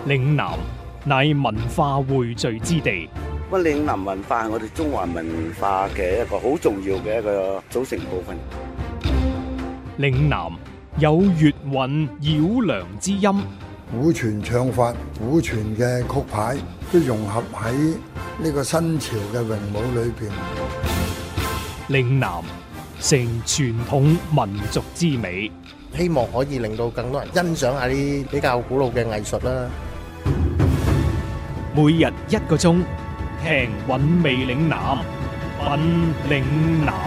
嶺南乃文化匯聚之地， 咁嶺南文化係我哋中華文化嘅一個好重要嘅一個組成部分。 嶺南有粵韻繞梁之音， 古傳唱法、古傳嘅曲牌都融合喺呢個新潮嘅詠舞裏邊。 嶺南成傳統民族之美， 希望可以令到更多人欣賞下啲比較古老嘅藝術啦。 每日1個鐘，聽韻味嶺南，品嶺南。